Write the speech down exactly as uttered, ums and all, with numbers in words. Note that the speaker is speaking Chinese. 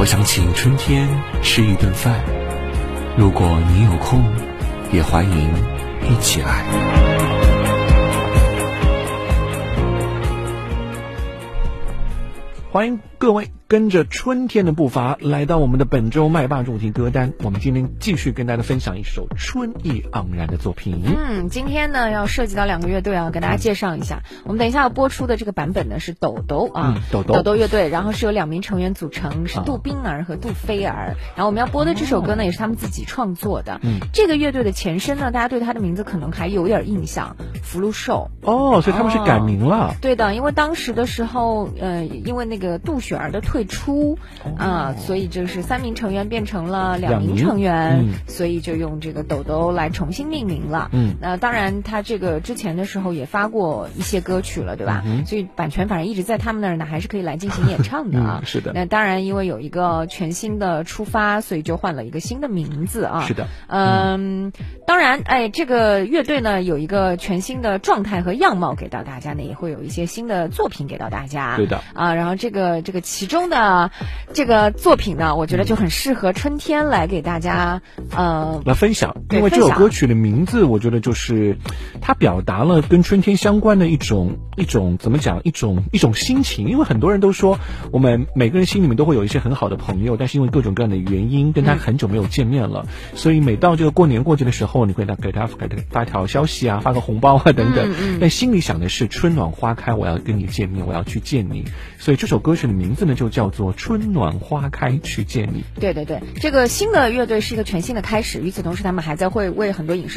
想请春天吃一顿饭，如果你有空，也欢迎一起来。欢迎各位跟着春天的步伐来到我们的本周麦霸主题歌单，我们今天继续跟大家分享一首春意盎然的作品。 嗯，今天呢要涉及到两个乐队啊，跟大家介绍一下。嗯、我们等一下要播出的这个版本呢是抖抖啊， 嗯、抖抖抖抖乐队，然后是由两名成员组成，是杜宾儿和杜菲儿。然后我们要播的这首歌呢、哦、也是他们自己创作的。嗯，这个乐队的前身呢，大家对他的名字可能还有点印象，福禄寿。 哦，所以他们是改名了。 哦、对的，因为当时的时候，呃，因为那个杜雪儿的退出。啊、呃，所以就是三名成员变成了两名成员，嗯、所以就用这个抖抖来重新命名了。嗯，那、呃、当然，他这个之前的时候也发过一些歌曲了，对吧？嗯、所以版权反正一直在他们那儿呢，还是可以来进行演唱的啊。 嗯、是的。 那当然，因为有一个全新的出发，所以就换了一个新的名字啊。 是的。 嗯，嗯当然，哎，这个乐队呢有一个全新的状态和样貌给到大家呢，也会有一些新的作品给到大家。 对的。 啊，然后这个这个其中的。这个作品呢，我觉得就很适合春天来给大家呃来分享，因为这首歌曲的名字，我觉得就是它表达了跟春天相关的一种一种怎么讲，一种一种心情。因为很多人都说，我们每个人心里面都会有一些很好的朋友，但是因为各种各样的原因，跟他很久没有见面了，嗯、所以每到这个过年过节的时候，你会给他给他发条消息啊，发个红包啊等等，嗯嗯、但心里想的是春暖花开，我要跟你见面，我要去见你。所以这首歌曲的名字呢，就叫做春暖花开去见你。 对对对，这个新的乐队是一个全新的开始，与此同时他们还在会为很多影视